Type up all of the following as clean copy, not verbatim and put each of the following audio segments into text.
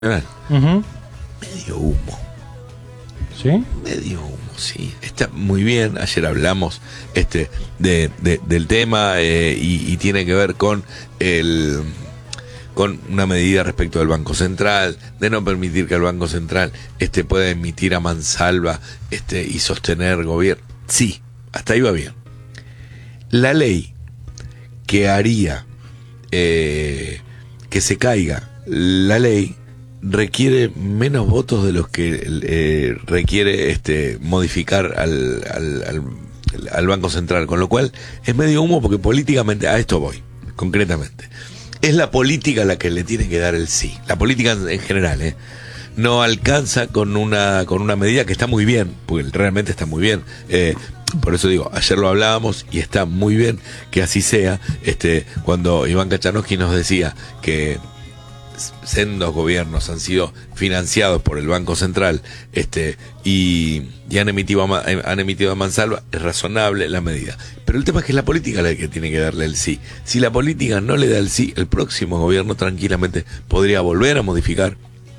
Ujú. Medio humo. ¿Sí? Medio humo, sí. Está muy bien. Ayer hablamos del tema y tiene que ver con con una medida respecto del Banco Central, de no permitir que el Banco Central pueda emitir a mansalva y sostener gobierno. Sí, hasta ahí va bien. La ley que haría que se caiga la ley requiere menos votos de los que requiere modificar al Banco Central, con lo cual es medio humo, porque políticamente, a esto voy, concretamente, es la política la que le tiene que dar el sí. La política en general, no alcanza con una medida que está muy bien, porque realmente está muy bien. Por eso digo, ayer lo hablábamos y está muy bien que así sea. Cuando Iván Kachanowski nos decía que sendos gobiernos han sido financiados por el Banco Central y han emitido a mansalva, es razonable la medida. Pero el tema es que es la política la que tiene que darle el sí. Si la política no le da el sí, el próximo gobierno tranquilamente podría volver a modificar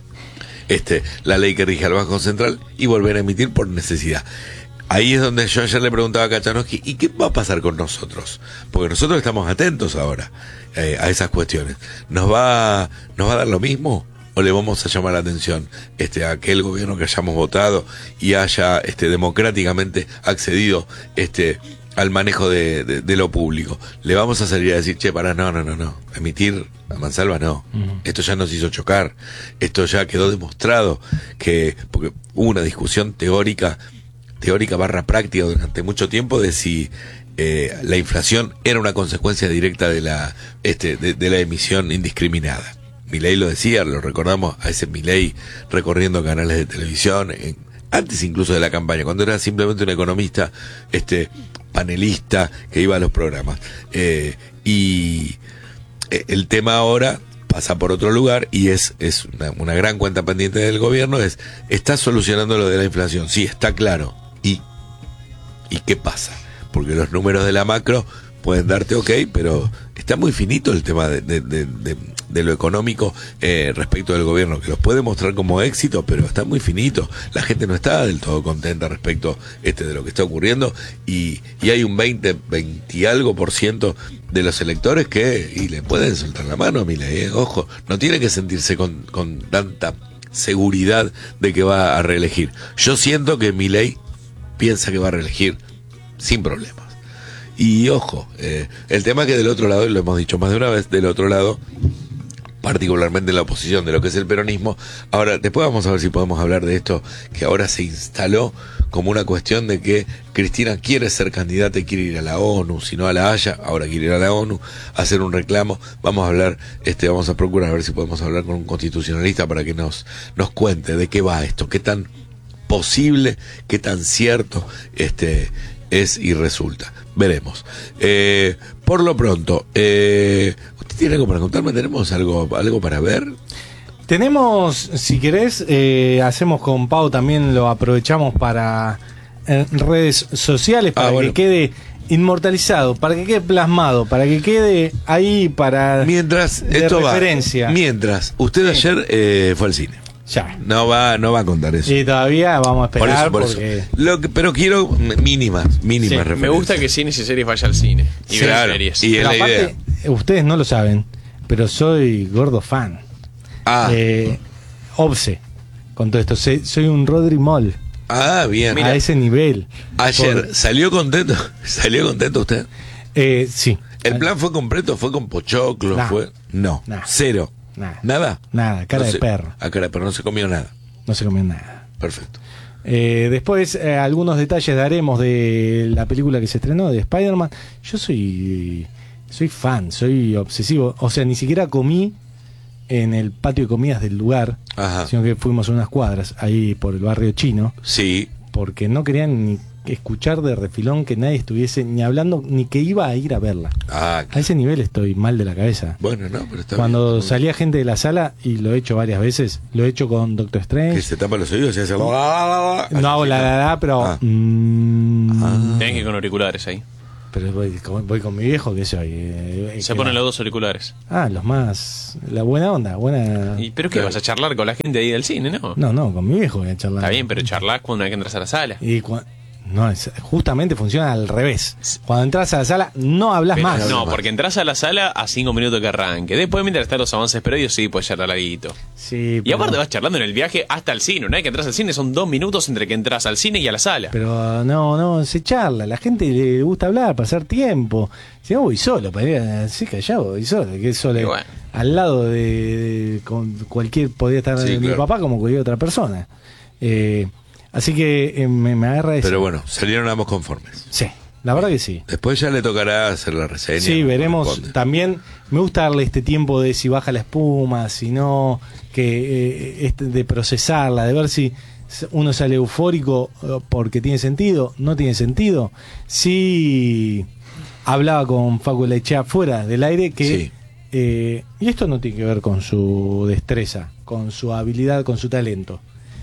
la ley que rige al Banco Central y volver a emitir por necesidad. Ahí es donde yo ayer le preguntaba a Kachanowski, ¿y qué va a pasar con nosotros? Porque nosotros estamos atentos ahora a esas cuestiones. ¿Nos va a dar lo mismo? ¿O le vamos a llamar la atención a aquel gobierno que hayamos votado y haya democráticamente accedido al manejo de lo público? ¿Le vamos a salir a decir, no, emitir a mansalva no? Esto ya nos hizo chocar, esto ya quedó demostrado porque hubo una discusión teórica / práctica durante mucho tiempo de si la inflación era una consecuencia directa de la emisión indiscriminada. Milei lo decía, lo recordamos a ese Milei recorriendo canales de televisión, antes incluso de la campaña, cuando era simplemente un economista panelista que iba a los programas. Y el tema ahora pasa por otro lugar y es una gran cuenta pendiente del gobierno, ¿está solucionando lo de la inflación? Sí, está claro. ¿Y qué pasa? Porque los números de la macro pueden darte ok, pero está muy finito el tema de lo económico respecto del gobierno, que los puede mostrar como éxito, pero está muy finito. La gente no está del todo contenta respecto de lo que está ocurriendo y hay un 20 y algo % de los electores y le pueden soltar la mano a Milei, ojo, no tiene que sentirse con tanta seguridad de que va a reelegir. Yo siento que Milei piensa que va a reelegir sin problemas. Y ojo, el tema es que del otro lado, y lo hemos dicho más de una vez, del otro lado, particularmente la oposición de lo que es el peronismo, ahora después vamos a ver si podemos hablar de esto, que ahora se instaló como una cuestión de que Cristina quiere ser candidata y quiere ir a la ONU, si no a la Haya, ahora quiere ir a la ONU, hacer un reclamo. Vamos a hablar, vamos a procurar a ver si podemos hablar con un constitucionalista para que nos cuente de qué va esto, qué tan posible, qué tan cierto es y resulta. Veremos. Por lo pronto, ¿usted tiene algo para contarme? ¿Tenemos algo para ver? Tenemos, si querés, hacemos con Pau también, lo aprovechamos para redes sociales, para que quede inmortalizado, para que quede plasmado, para que quede ahí para mientras de esto referencia. Mientras, usted ayer fue al cine. Ya. No va a contar eso. Y todavía vamos a esperar por porque... eso. Pero quiero mínimas referencias. Me gusta que cines y series vaya al cine. Y ver claro, series. y es la idea. Aparte, ustedes no lo saben, pero soy gordo fan. Obse con todo esto. Soy un Rodri Moll. Bien. A ese nivel. Ayer, ¿salió contento? ¿Salió contento usted? Sí. ¿El plan fue completo? ¿Fue con pochoclo? No. Cero. Nada, cara de perro. Cara de perro, no se comió nada. No se comió nada. Perfecto. Después algunos detalles daremos de la película que se estrenó, de Spider-Man. Yo soy fan, soy obsesivo. O sea, ni siquiera comí en el patio de comidas del lugar, sino que fuimos a unas cuadras ahí por el barrio chino. Sí. Porque no querían ni escuchar de refilón que nadie estuviese ni hablando ni que iba a ir a verla. A ese nivel estoy mal de la cabeza. Bueno, no, pero está cuando bien. Salía gente de la sala, y lo he hecho varias veces, lo he hecho con Doctor Strange. Que se tapa los oídos y hace no hago pero Tienen que ir con auriculares ahí. Pero voy con mi viejo, que soy. Se ponen los dos auriculares. Los más. La buena onda, buena. ¿Pero qué? ¿Vas a charlar con la gente ahí del cine, no? No, con mi viejo voy a charlar. Está bien, pero charlas cuando hay que entras a la sala. No, justamente funciona al revés. Cuando entras a la sala, no hablas Pero más. no, porque entras a la sala a 5 minutos que arranque. Después, mientras están los avances previos, sí, puedes charlar larguito. Sí, y aparte vas charlando en el viaje hasta el cine. Una vez que entras al cine son 2 minutos entre que entras al cine y a la sala. Pero no, se charla. La gente le gusta hablar, pasar tiempo. Si no, voy solo, para ir así callado, voy solo. Que es solo bueno. al lado de con cualquier, podría estar mi papá como cualquier otra persona. Así que me agarra eso. Pero bueno, salieron ambos conformes. Sí, la verdad que sí. Después ya le tocará hacer la reseña. Sí, veremos. También me gusta darle este tiempo de si baja la espuma, si no, que de procesarla, de ver si uno sale eufórico porque tiene sentido, no tiene sentido. Sí, hablaba con Facu Lechea fuera del aire que... Sí. Y esto no tiene que ver con su destreza, con su habilidad, con su talento.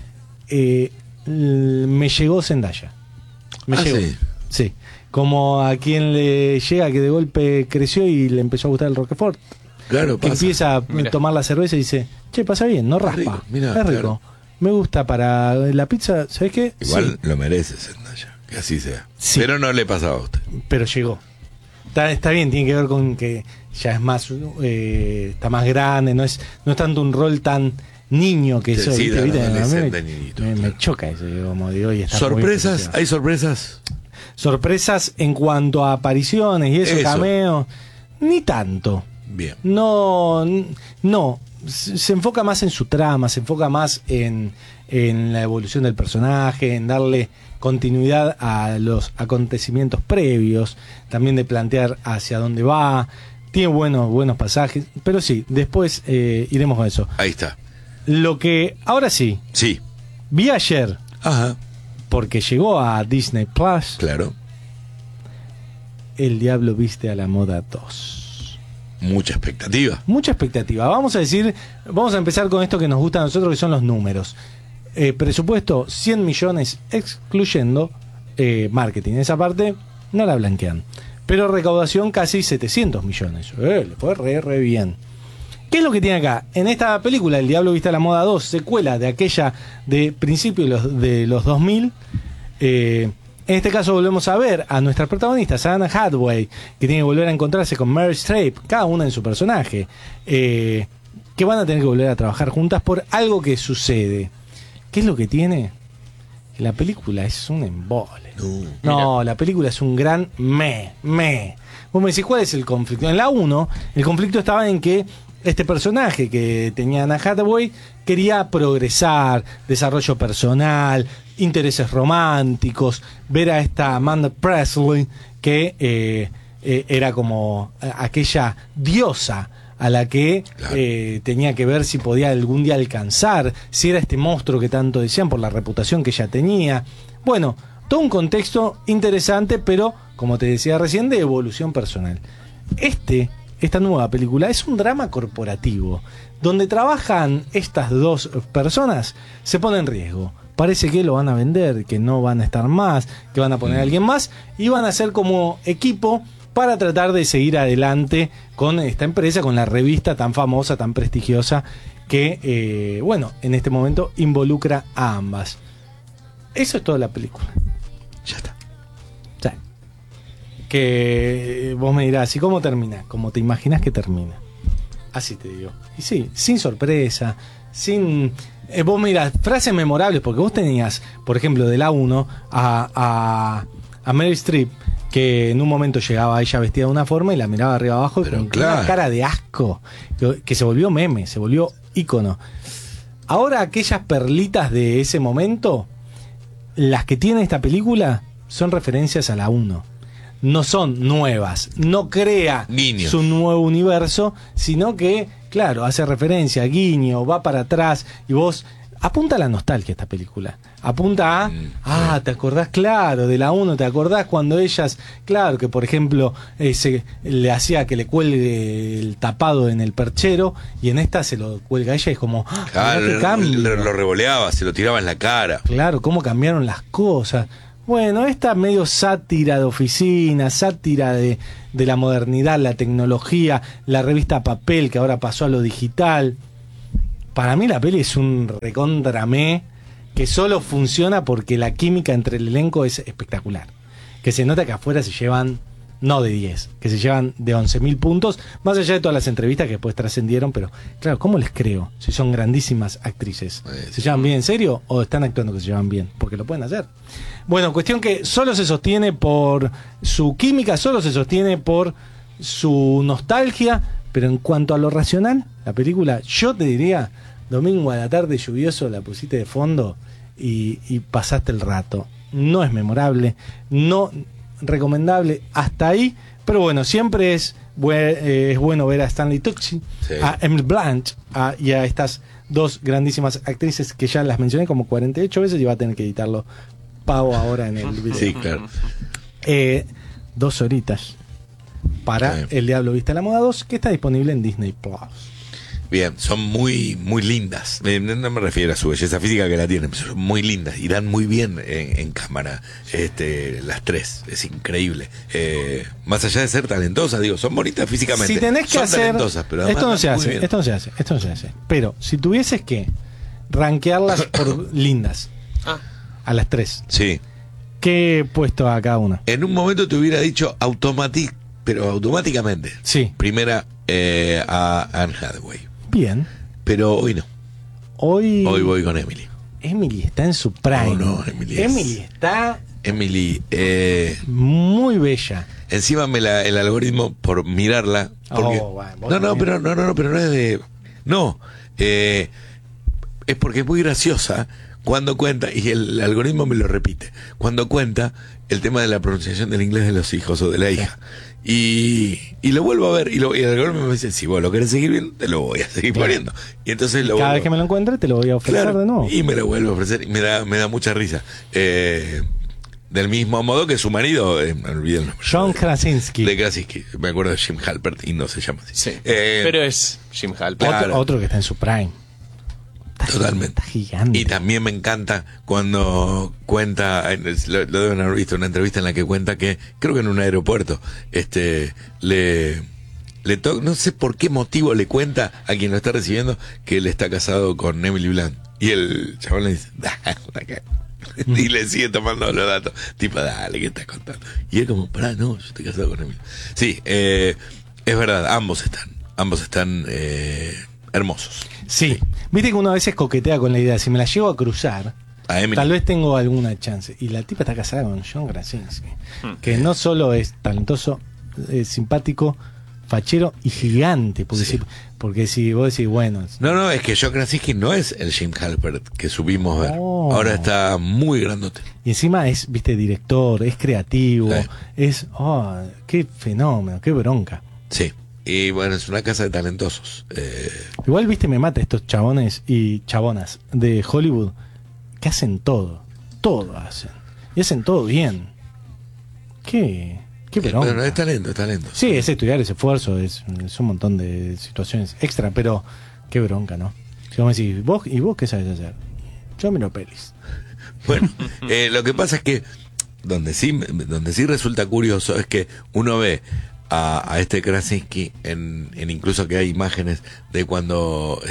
Me llegó Zendaya. Me llegó. Sí. Sí. Como a quien le llega que de golpe creció y le empezó a gustar el Roquefort. Claro, que pasa. empieza a tomar la cerveza y dice, che, pasa bien, no raspa. Rico, mirá, es rico. claro. Me gusta para la pizza, ¿sabes qué? Igual Sí. lo merece Zendaya, que así sea. Sí. Pero no le pasaba a usted. Pero llegó. Está bien, tiene que ver con que ya es más, está más grande, no es tanto un rol tan niño que soy. Sí, ¿viste? adolescente, niñito, Me claro. choca eso, como digo, y está ¿Sorpresas? muy ¿Hay sorpresas? sorpresas en cuanto a apariciones y eso. Cameos, ni tanto. Bien. No, se enfoca más en su trama, se enfoca más en la evolución del personaje, en darle continuidad a los acontecimientos previos, también de plantear hacia dónde va. Tiene buenos pasajes, pero sí, después iremos con eso. Ahí está. Lo que ahora sí, Sí. vi ayer, Ajá. porque llegó a Disney Plus, Claro. El Diablo Viste a la Moda 2. Mucha expectativa. Mucha expectativa. Vamos a empezar con esto que nos gusta a nosotros, que son los números. Presupuesto 100 millones excluyendo marketing. Esa parte no la blanquean. Pero recaudación casi 700 millones. Le fue re bien. ¿Qué es lo que tiene acá? En esta película, El Diablo Viste a la Moda 2, secuela de aquella de principios de los 2000, en este caso volvemos a ver a nuestras protagonistas, a Anna Hathaway, que tiene que volver a encontrarse con Meryl Streep, cada una en su personaje, que van a tener que volver a trabajar juntas por algo que sucede. ¿Qué es lo que tiene? Que la película es un embole. No, la película es un gran Vos me decís, ¿cuál es el conflicto? En la 1, el conflicto estaba en que este personaje que tenía Anna Hathaway quería progresar, desarrollo personal, intereses románticos, ver a esta Amanda Presley que era como aquella diosa a la que Claro. tenía que ver si podía algún día alcanzar, si era este monstruo que tanto decían por la reputación que ella tenía. Bueno, todo un contexto interesante, pero como te decía recién, de evolución personal. Esta nueva película es un drama corporativo, donde trabajan estas dos personas, se pone en riesgo. Parece que lo van a vender, que no van a estar más, que van a poner a alguien más, y van a ser como equipo para tratar de seguir adelante con esta empresa, con la revista tan famosa, tan prestigiosa, que, en este momento involucra a ambas. Eso es toda la película. Ya está. O sea, que vos me dirás, ¿y cómo termina? Como te imaginas que termina. Así te digo. Y sí, sin sorpresa, sin... vos me dirás, frases memorables, porque vos tenías, por ejemplo, de la 1 a Meryl Streep, que en un momento llegaba ella vestida de una forma y la miraba arriba abajo Pero con claro. una cara de asco, que se volvió meme, se volvió ícono. Ahora aquellas perlitas de ese momento, las que tiene esta película, son referencias a la 1. No son nuevas, no crea Guiños. su nuevo universo, sino que, claro, hace referencia, guiño, va para atrás, y vos... Apunta a la nostalgia esta película. Apunta a... ¿te acordás? Claro, de la 1, ¿te acordás cuando ellas... Claro, que por ejemplo le hacía que le cuelgue el tapado en el perchero, y en esta se lo cuelga a ella y es como... Claro, mirá qué cambio. lo revoleaba, se lo tiraba en la cara. Claro, cómo cambiaron las cosas. bueno, esta medio sátira de oficina, sátira de la modernidad, la tecnología, la revista papel que ahora pasó a lo digital. Para mí la peli es un recontramé que solo funciona porque la química entre el elenco es espectacular. Que se nota que afuera se llevan, no de 10, que se llevan de 11.000 puntos, más allá de todas las entrevistas que después trascendieron, pero claro, ¿cómo les creo si son grandísimas actrices? ¿Se llevan bien en serio o están actuando que se llevan bien? Porque lo pueden hacer. Bueno, cuestión que solo se sostiene por su química, solo se sostiene por su nostalgia, pero en cuanto a lo racional, la película, yo te diría, domingo a la tarde lluvioso, la pusiste de fondo y pasaste el rato. No es memorable, no recomendable hasta ahí, pero bueno, siempre es bueno ver a Stanley Tucci, Sí. a Emily Blunt y a estas dos grandísimas actrices que ya las mencioné como 48 veces y va a tener que editarlo Pavo ahora en el video. Sí, claro. 2 horitas para Sí. El Diablo Viste a la Moda 2, que está disponible en Disney Plus. Bien, son muy lindas. No me refiero a su belleza física, que la tienen, pero son muy lindas y dan muy bien en cámara las tres. Es increíble. Más allá de ser talentosas, digo, son bonitas físicamente. Si tenés que son hacer, talentosas, pero esto no además se dan muy hace, bien. esto no se hace. Pero si tuvieses que rankearlas por lindas a las 3, Sí. ¿qué puesto a cada una? En un momento te hubiera dicho pero automáticamente. Sí. Primera a Anne Hathaway. Bien. Pero hoy no. Hoy Hoy voy con Emily. Emily está en su prime. No, Emily está Emily, muy bella. encima el algoritmo por mirarla. Porque, Bueno, vos no, también. pero no es de. No. Es porque es muy graciosa cuando cuenta, y el algoritmo me lo repite, cuando cuenta el tema de la pronunciación del inglés de los hijos o de la hija. Y lo vuelvo a ver, y el algoritmo me dice, si vos lo querés seguir viendo, te lo voy a seguir Claro. poniendo. Y entonces lo Cada vuelvo- vez que me lo encuentre te lo voy a ofrecer Claro, de nuevo. y me lo vuelvo a ofrecer, y me da mucha risa. Del mismo modo que su marido, me olvidé el nombre. John Krasinski. De Krasinski, me acuerdo de Jim Halpert y no se llama así. Sí. Eh, Pero es Jim Halpert. Claro. Otro que está en su prime. Totalmente. Está gigante. Y también me encanta cuando cuenta, lo deben haber visto, una entrevista en la que cuenta que, creo que en un aeropuerto, no sé por qué motivo le cuenta a quien lo está recibiendo que él está casado con Emily Blunt. Y el chabón le dice, dale, y le sigue tomando los datos. Tipo, dale, ¿qué estás contando? Y él como, pará, no, yo estoy casado con Emily. Sí, es verdad, ambos están hermosos. Sí. Viste que uno a veces coquetea con la idea, si me la llevo a cruzar, A Emily. tal vez tengo alguna chance. Y la tipa está casada con John Krasinski, que no solo es talentoso, simpático, fachero y gigante. Porque si vos decís, bueno, No, es que John Krasinski no es el Jim Halpert que subimos ver. Oh. Ahora está muy grandote. y encima es, viste, director, es creativo, Sí. qué fenómeno, qué bronca. Sí. Y bueno, es una casa de talentosos. Igual, viste, me mata estos chabones y chabonas de Hollywood que hacen todo hacen. Y hacen todo bien. Qué bronca. Bueno, es talento. Sí, es estudiar, es esfuerzo, es un montón de situaciones extra, pero qué bronca, ¿no? Si vos me decís, ¿vos qué sabes hacer? Yo miro pelis. Bueno, lo que pasa es que donde sí resulta curioso es que uno ve a este Krasinski en incluso que hay imágenes de cuando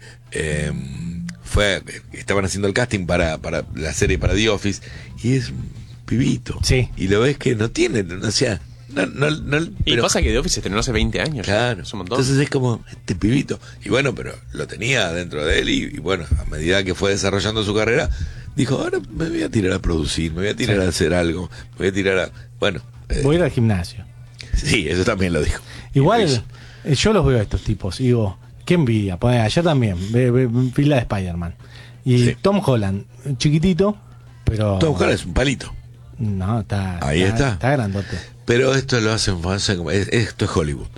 estaban haciendo el casting para la serie, para The Office, y es un pibito. Sí. Y lo ves que no tiene, o sea, no, Y pero- pasa que The Office se estrenó hace 20 años. Claro, Es un montón. entonces es como este pibito. Y bueno, pero lo tenía dentro de él y bueno, a medida que fue desarrollando su carrera, dijo, ahora me voy a tirar a producir, me voy a tirar a hacer algo, me voy a tirar a... Bueno, Voy a ir al gimnasio. sí, eso también lo dijo. Y lo Igual, hizo. yo los veo a estos tipos y digo, qué envidia. Poné, ayer también, ve fila de Spider-Man. Y Sí. Tom Holland, chiquitito, pero... Tom Holland es un palito. No, Ahí está. Está grandote. Pero esto lo hacen esto es Hollywood,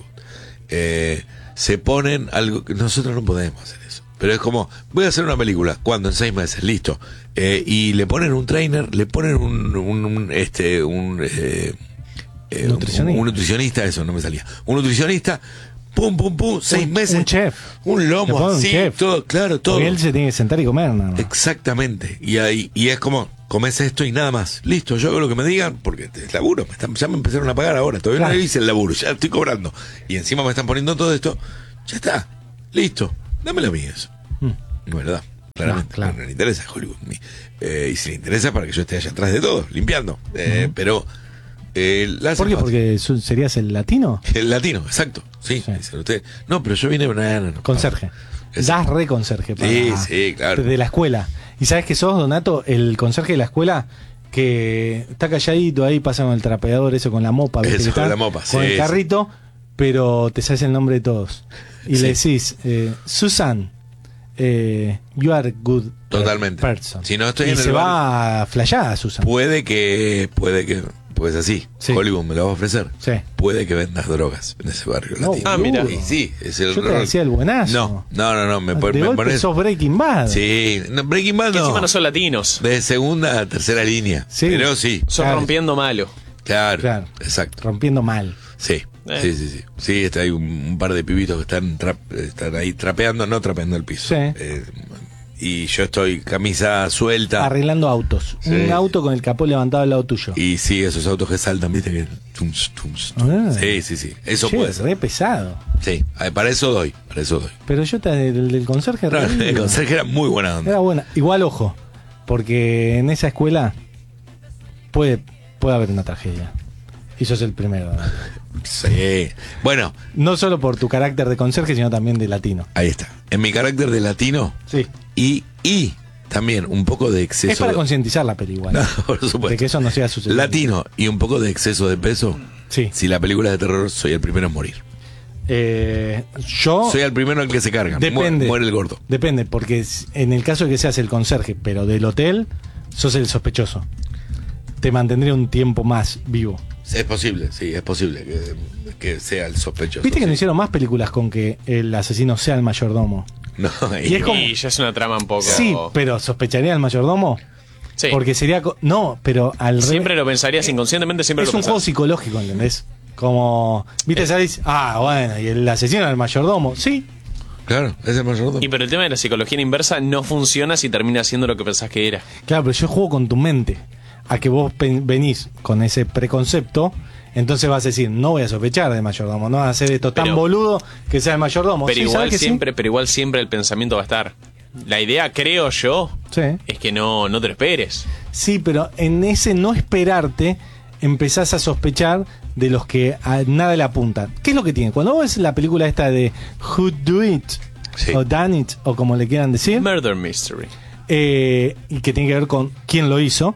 se ponen algo que nosotros no podemos hacer eso. Pero es como, voy a hacer una película, ¿cuándo? En 6 meses, listo. Y le ponen un trainer, le ponen un nutricionista, eso no me salía. Un nutricionista, pum, 6 meses. Un chef. Un Le lomo ponen un así, chef. todo, claro, todo. Porque él se tiene que sentar y comer nada más. Exactamente. Y es como comés esto y nada más. Listo, yo hago lo que me digan, porque es laburo, ya me empezaron a pagar ahora, todavía Claro. no hice el laburo, ya estoy cobrando. Y encima me están poniendo todo esto, ya está, listo, dámelo a mí eso. No me lo da, claramente. Claro. No le interesa Hollywood. Y si le interesa para que yo esté allá atrás de todo, limpiando. Pero... ¿Por qué? Porque serías el latino. El latino, exacto. Sí, Sí. dicen ustedes. No, pero yo vine... No, Conserje. Exacto. Das re conserje para, Sí, claro. de la escuela. ¿Y sabes que sos, Donato, el conserje de la escuela que está calladito ahí, pasa con el trapeador, eso con la mopa, ¿viste? Eso, que está con la mopa, con sí, el carrito, pero te sabes el nombre de todos. Y Sí. le decís, Susan, you are good Totalmente. person. Si no estoy y en el se bar- va a flashear, Susan. Puede que... Pues así, Sí. Hollywood me lo va a ofrecer. Sí. Puede que vendas drogas en ese barrio No, latino. mira. Y sí, es el Yo te rol. decía el buenazo. No, me De me golpe pones... sos Breaking Bad. Sí, no, Breaking Bad Que encima no no. son latinos. De segunda a tercera línea. Sí. Pero sí, Son Claro. rompiendo malo. claro. Claro. Exacto. Rompiendo mal. Sí. Sí. Sí, hay un par de pibitos que están ahí trapeando, no trapeando el piso. Sí. Y yo estoy camisa suelta. Arreglando autos. Sí. Un auto con el capó levantado al lado tuyo. Y sí, esos autos que saltan, viste que... tums. Ah. Sí. Eso Che, puede ser. re pesado. Sí, para eso doy. Pero yo del conserje No, re el lindo. conserje era muy buena onda. Era buena. Igual, ojo, porque en esa escuela puede haber una tragedia. Y sos el primero. ¿No? Sí. Bueno, No solo por tu carácter de conserje, sino también de latino. ahí está. En mi carácter de latino Sí. y también un poco de exceso... Es para concientizar la peli igual. No, por supuesto. De que eso no sea sucedido. Latino y un poco de exceso de peso. Sí. Si la película es de terror, soy el primero en morir. Yo... Soy el primero en que se carga. Depende. Muere el gordo. Depende, porque en el caso de que seas el conserje, pero del hotel, sos el sospechoso. Te mantendría un tiempo más vivo. Es posible, sí, es posible que sea el sospechoso. ¿Viste que no sí. hicieron más películas con que el asesino sea el mayordomo? No, Y es como- Y ya es una trama un poco. Sí, pero ¿sospecharía al mayordomo? Sí. Porque sería... No, pero al revés. Siempre lo pensarías inconscientemente, siempre Es lo un juego pensás. psicológico, ¿entendés? Como... ¿Viste? Salís, bueno, y el asesino del mayordomo. Sí, claro, es el mayordomo. Y pero el tema de la psicología inversa no funciona si termina siendo lo que pensás que era. claro, pero yo juego con tu mente. A que vos venís con ese preconcepto, entonces vas a decir, no voy a sospechar de mayordomo, no vas a hacer esto tan Pero- boludo que sea el mayordomo. Pero Sí, igual ¿sabes que sí? siempre, pero igual siempre el pensamiento va a estar. La idea, creo yo, Sí. es que no te lo esperes. Sí, pero en ese no esperarte, empezás a sospechar de los que a nada le apuntan. ¿Qué es lo que tiene? Cuando vos ves la película esta de Who Do It, Sí. o Done It, o como le quieran decir, Murder Mystery. y que tiene que ver con quién lo hizo,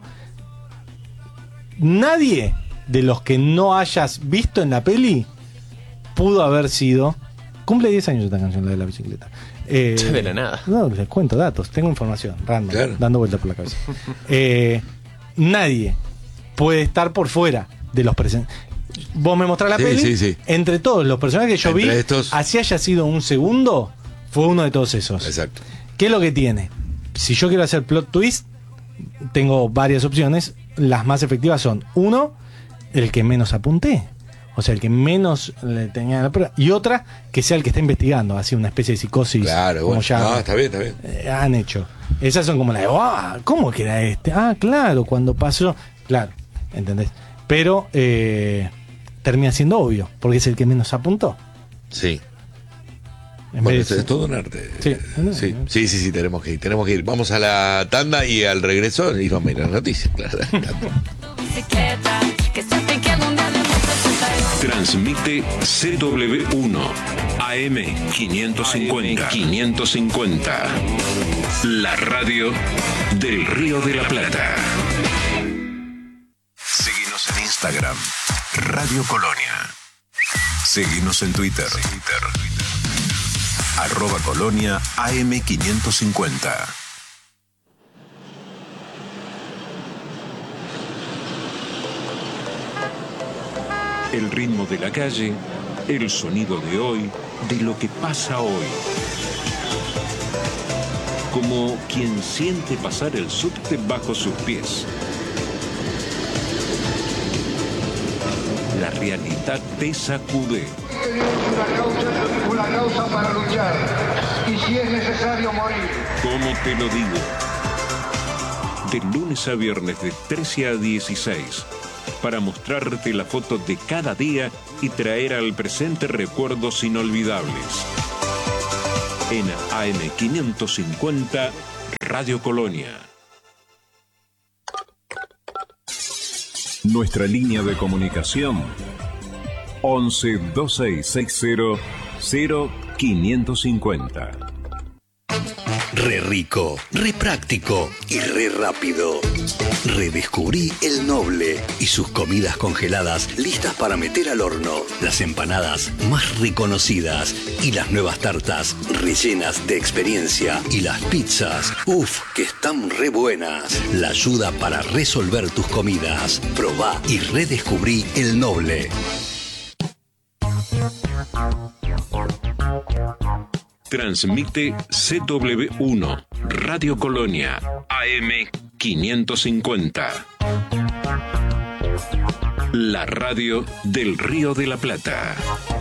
nadie de los que no hayas visto en la peli pudo haber sido... Cumple 10 años esta canción, la de la bicicleta. De la nada. No, les cuento datos, tengo información, random, Claro. dando vueltas por la cabeza. Nadie puede estar por fuera de los presentes. Vos me mostrás la Sí, peli, sí. entre todos los personajes que yo Entre vi, estos- así haya sido un segundo, fue uno de todos esos. Exacto. ¿Qué es lo que tiene? Si yo quiero hacer plot twist, tengo varias opciones. Las más efectivas son, uno, el que menos apunté. O sea, el que menos le tenía la prueba. Y otra, que sea el que está investigando, así una especie de psicosis. Claro, como bueno. ya No, está bien. han hecho. Esas son como las de, "Ah, ¿cómo que era este? Ah, claro, cuando pasó. Claro, ¿entendés? Pero termina siendo obvio, porque es el que menos apuntó. Sí. En Bueno, vez de- es todo un arte. Sí. Sí, tenemos que ir. Vamos a la tanda y al regreso y vamos a ir a las noticias. Claro. Bicicleta, que se te queda un día de moto 88. Transmite CW1 AM 550. La radio del Río de la Plata. Síguenos en Instagram, Radio Colonia. Síguenos en Twitter. @Colonia AM 550. El ritmo de la calle, el sonido de hoy, de lo que pasa hoy. Como quien siente pasar el subte bajo sus pies. La realidad te sacude. Una causa para luchar y si es necesario morir. ¿Cómo te lo digo? de lunes a viernes de 13 a 16, para mostrarte la foto de cada día y traer al presente recuerdos inolvidables. En AM550, Radio Colonia. Nuestra línea de comunicación 11 2660 0550. Re rico, re práctico y re rápido. Redescubrí El Noble y sus comidas congeladas listas para meter al horno. Las empanadas más reconocidas y las nuevas tartas rellenas de experiencia. Y las pizzas, uff, que están re buenas. La ayuda para resolver tus comidas. Probá y redescubrí El Noble. Transmite CW1, Radio Colonia, AM550. La radio del Río de la Plata.